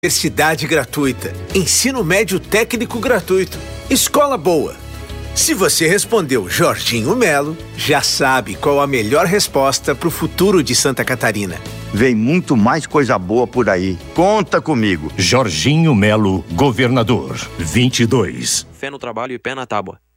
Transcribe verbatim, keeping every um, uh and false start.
Universidade gratuita, ensino médio técnico gratuito, escola boa. Se você respondeu Jorginho Melo, já sabe qual a melhor resposta para o futuro de Santa Catarina. Vem muito mais coisa boa por aí. Conta comigo. Jorginho Melo, governador. vinte e dois. Fé no trabalho e pé na tábua.